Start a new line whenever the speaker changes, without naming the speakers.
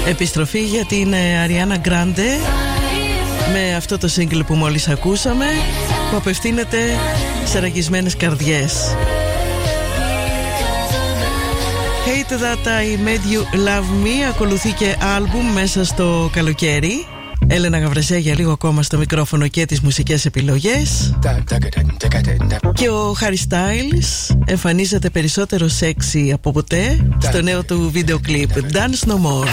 Επιστροφή για την Αριάνα Γκράντε με αυτό το single που μόλις ακούσαμε, που απευθύνεται σε ραγισμένες καρδιές. Hate That I Made You Love Me ακολουθεί και άλμπουμ μέσα στο καλοκαίρι. Έλενα Γαβρεσέ για λίγο ακόμα στο μικρόφωνο και τις μουσικές επιλογές. Και ο Harry Styles εμφανίζεται περισσότερο σεξι από ποτέ στο νέο του βίντεο κλιπ Dance No More.